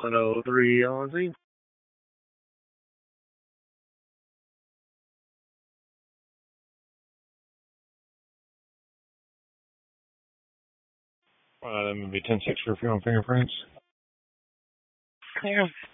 103 on Z. That would be 10-6 for your own fingerprints. Yeah.